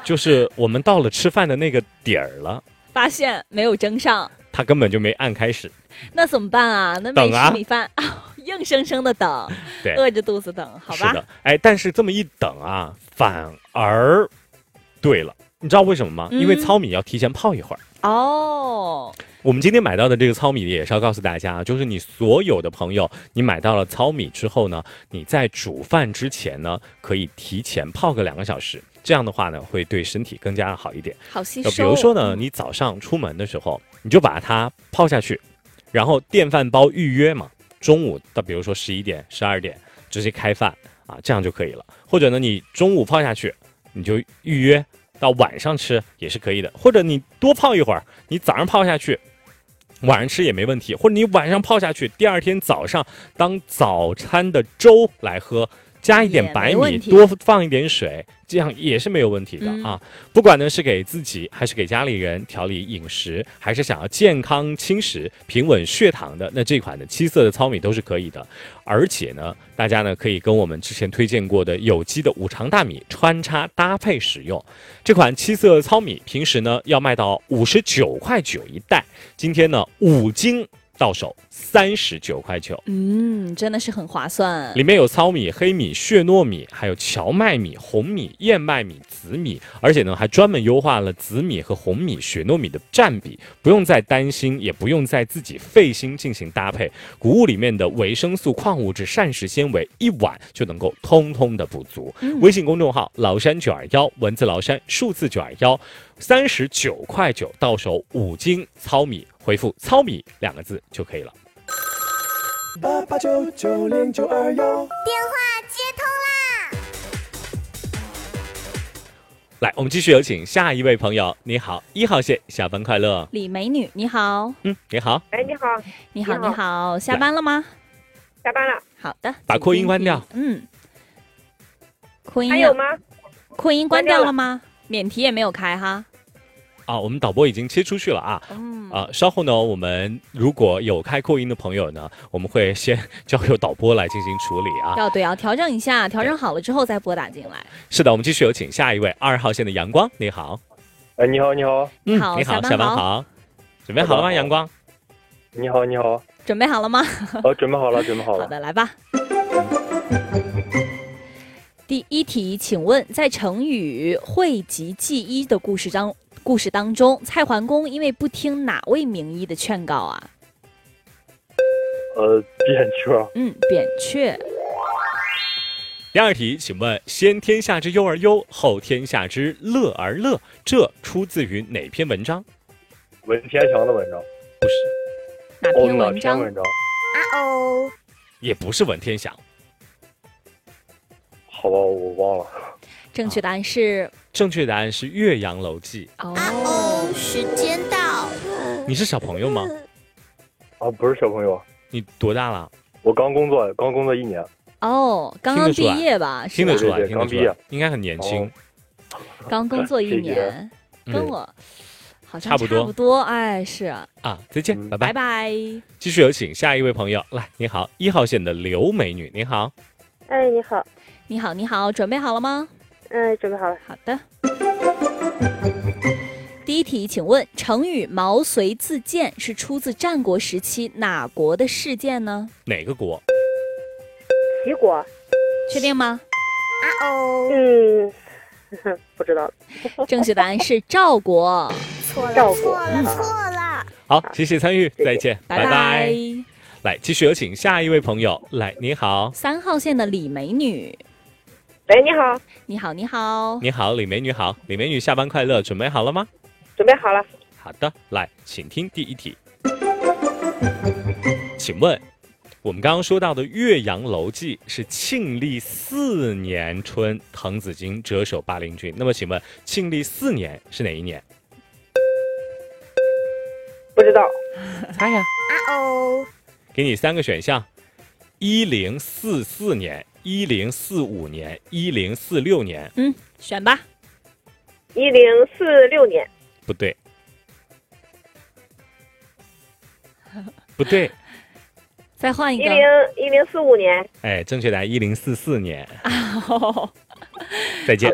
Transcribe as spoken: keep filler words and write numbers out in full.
就是我们到了吃饭的那个点儿了， 发现没有蒸上， 他根本就没按开始。 那怎么办啊？那没吃米饭，啊、硬生生的等， 对， 饿着肚子等，好吧？ 是的，哎，但是这么一等啊，反而对了，你知道为什么吗？嗯、因为糙米要提前泡一会儿。 哦。 我们今天买到的这个糙米也是要告诉大家，就是你所有的朋友，你买到了糙米之后呢，你在煮饭之前呢，可以提前泡个两个小时，这样的话呢，会对身体更加的好一点。 好吸收。 比如说呢，你早上出门的时候，你就把它泡下去，然后电饭煲预约嘛，中午到比如说十一点、十二点直接开饭啊，这样就可以了。或者呢，你中午泡下去，你就预约到晚上吃也是可以的。或者你多泡一会儿，你早上泡下去。晚上吃也没问题，或者你晚上泡下去，第二天早上当早餐的粥来喝，加一点白米，多放一点水，这样也是没有问题的、嗯、啊。不管呢是给自己还是给家里人调理饮食，还是想要健康轻食、平稳血糖的，那这款的七色的糙米都是可以的。而且呢，大家呢可以跟我们之前推荐过的有机的五常大米穿插搭配使用。这款七色糙米平时呢要卖到五十九块九一袋，今天呢五斤到手三十九块九， 嗯，真的是很划算。 里面有糙米、黑米、血糯米，还有荞麦米、红米、燕麦米、紫米，而且呢还专门优化了紫米和红米、血糯米的占比，不用再担心，也不用再自己费心进行搭配。谷物里面的维生素、矿物质、膳食纤维，一碗就能够通通的补足。嗯、微信公众号崂山九二幺，文字崂山，数字九二幺，三十九块九到手五斤糙米，回复糙米两个字就可以了。 八八九九零九二幺， 电话接通啦！来，我们继续有请下一位朋友。你好，一号线，下班快乐。 李美女，你好。 嗯，你好。 哎，你好。 你好，你好，下班了吗？ 下班了。 好的。 把扩音关掉。 嗯。扩音还有吗？ 扩音关掉了吗？免提也没有开哈。 啊，我们导播已经切出去了啊。嗯。啊，稍后呢，我们如果有开扩音的朋友呢，我们会先交由导播来进行处理啊。 要对，要调整一下，调整好了之后再拨打进来。 是的，我们继续有请下一位二号线的阳光，你好。 哎，你好，你好。 嗯，好， 你好，下班好。准备好了吗，阳光？ 你好，你好。 准备好了吗？ 哦，准备好了，准备好了。 好的，来吧。第一题，请问在成语讳疾忌医的故事当故事当中，蔡桓公因为不听哪位名医的劝告啊？ 呃，扁鹊。 嗯，扁鹊。 第二题，请问先天下之忧而忧，后天下之乐而乐，这出自于哪篇文章？ 文天祥的文章。 不是。 哪篇文章？ 哦、文章啊哦。 也不是文天祥。 好吧，我忘了。 正确答案是、 啊、正确答案是《岳阳楼记》。 哦，啊哦，时间到。 你是小朋友吗？ 啊，不是小朋友。 你多大了？ 我刚工作，刚工作一年。 哦，刚刚毕业吧？ 听得出来， 对对对，刚毕业， 应该很年轻。 哦、 刚工作一年，跟我好像差不多。 差不多，哎，是啊。 啊，再见， 嗯、 拜拜， 拜拜。 继续有请下一位朋友，来，你好，一号线的刘美女，你好。 哎，你好。 你好，你好，准备好了吗？ 嗯，准备好了。 好的。第一题，请问成语毛遂自荐是出自战国时期哪国的事件呢？ 哪个国？ 齐国。 确定吗？ 啊哦。 嗯，不知道。 正确答案是赵国。 错了，错了，错了。 好，谢谢参与，再见， 拜拜。 拜拜。来，继续有请下一位朋友。来，你好。 三号线的李美女。 喂，你好。 你好，你好。 你好，李美女好。李美女下班快乐，准备好了吗？ 准备好了。 好的，来，请听第一题。请问，我们刚刚说到的《岳阳楼记》是庆历四年春，滕子京谪守巴陵郡。那么，请问庆历四年是哪一年？ 不知道。 猜呀。 啊哦。 给你三个选项：一零四四年、一零四五年、一零四六年。 嗯，选吧。 一零四六年。 不对。不对。 再换一个。 一零一零四五年。 哎，正确答案一零四四年。再见。